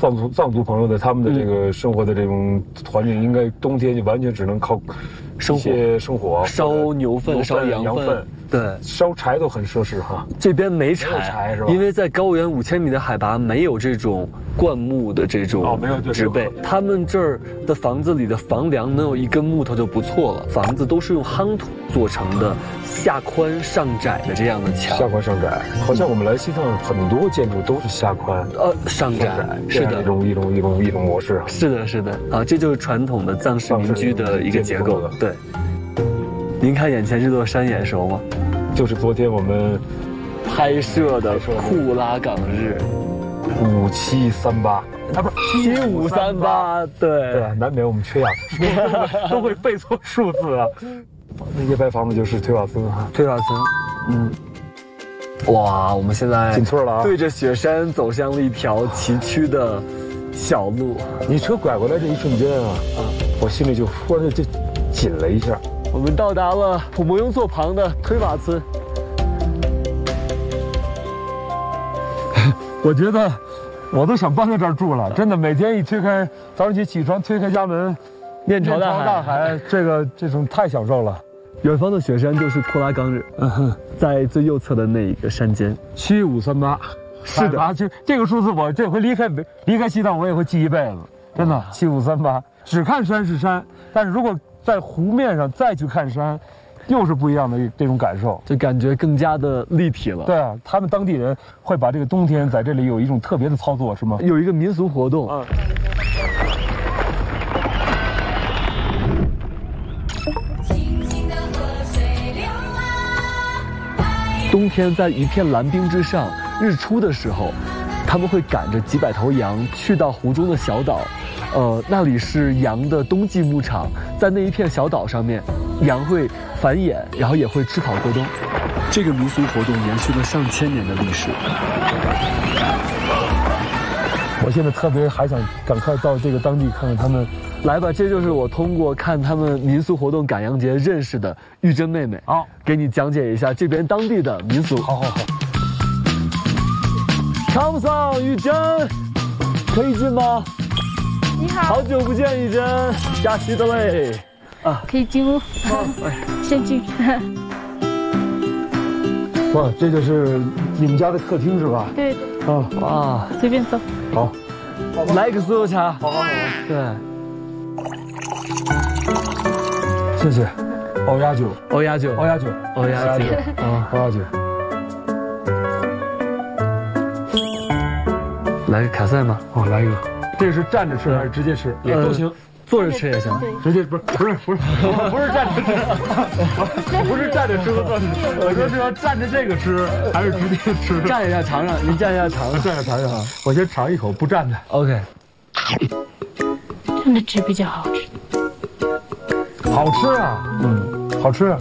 藏族朋友的他们的这个生活的这种环境，应该冬天就完全只能靠生火， 烧牛粪、烧羊粪，对， 烧柴都很奢侈哈。 这边没柴是吧？ 因为在高原5000米的海拔，没有这种灌木的这种植被。他们这儿的房子里的房梁能有一根木头就不错了。房子都是用夯土做成的，下宽上窄的这样的墙。 下宽上窄，好像我们来西藏很多建筑都是下宽上窄，是的， 一种模式。 是的啊，这就是传统的藏式民居的一个结构。对，您看眼前这座山眼熟吗？ 就是昨天我们拍摄的库拉岗日 5738啊，不是 7538，对， 难免我们缺雅思，都会背错数字啊。那夜白房子就是推瓦村哈， 推瓦村，哇，我们现在进村了啊， 对着雪山走向了一条崎岖的小路。 你车拐过来这一瞬间啊，我心里就忽然就紧了一下。 我们到达了普莫雍措旁的推瓦村。 我觉得我都想搬到这儿住了，真的，每天一推开早上起床推开家门， 面朝大海，这种太享受了。 远方的雪山就是库拉岗日，在最右侧的那一个山间 ，7538，是的，就这个数字，我这回离开西藏，我也会记一辈子，真的，7538。只看山是山，但是如果在湖面上再去看山，又是不一样的这种感受， 就感觉更加的立体了。 对啊，他们当地人会把这个冬天在这里有一种特别的操作，是吗？ 有一个民俗活动。冬天在一片蓝冰之上，日出的时候，他们会赶着几百头羊去到湖中的小岛，那里是羊的冬季牧场，在那一片小岛上面，羊会繁衍，然后也会吃草过冬。这个民俗活动延续了上千年的历史。 我现在特别还想赶快到这个当地看看他们。 来吧，这就是我通过看他们民俗活动赶羊节认识的玉珍妹妹。 好， 给你讲解一下这边当地的民俗。 好。 看不上玉珍，可以进吗？ 你好， 好久不见，玉珍，加西的嘞。 可以进屋。先进。 哇，这就是你们家的客厅是吧？ 对。 哇， 随便走。 好， 来个酥油茶。 好。 对。 谢谢。欧亚酒。 来个卡塞吗？ 来一个。这是站着吃还是直接吃？也都行。 坐着吃也行。 直接不是站着吃，不是站着吃的。我说是要站着这个吃还是直接吃？ 站一下尝尝，您站一下尝尝啊！我先尝一口，不站着。 OK。 站着吃比较好吃。 好吃啊，好吃，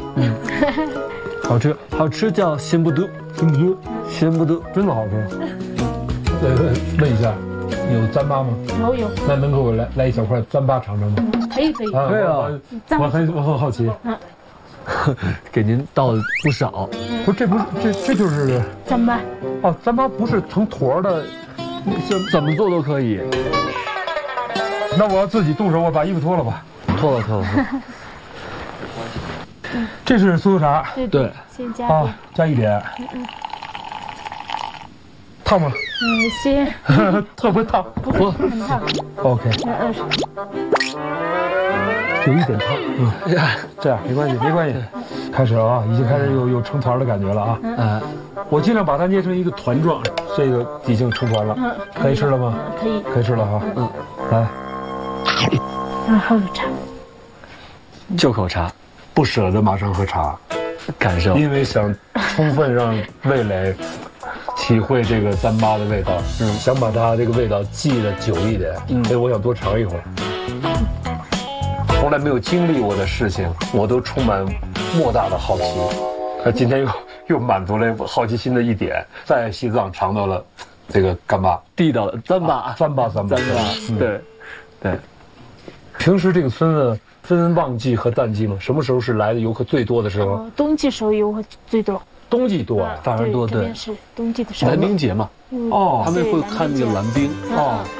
好吃叫心不嘟， 真的好吃。问一下，有糌粑吗？ 有。 那能给我来一小块糌粑尝尝吗？ 可以。 可以啊， 我很好奇。 给您倒了不少。 不是，这就是糌粑。 哦，糌粑不是成坨的， 怎么做都可以。 那我要自己动手，我把衣服脱了吧。 脱了。 这是酥油茶。 对。 先加加一点。烫吗？ 先。 特别烫。 不很烫。 OK。有一点烫。这样没关系。开始啊，已经开始有成团的感觉了啊。我尽量把它捏成一个团状，这个已经成团了。可以吃了吗？可以吃了哈。来。 然后有茶。 就口茶， 不舍得马上喝茶， 感受， 因为想充分让味蕾体会这个糌粑的味道，想把它这个味道记得久一点，所以我想多尝一会儿。从来没有经历过的事情，我都充满莫大的好奇。今天又满足了好奇心的一点，在西藏尝到了这个干巴地道的糌粑，对。 平时这个村子分旺季和淡季吗？什么时候是来的游客最多的时候？ 冬季时候游客最多。 冬季多， 反而多，对。 是冬季的时候。 蓝冰节嘛。他们会看那个蓝冰。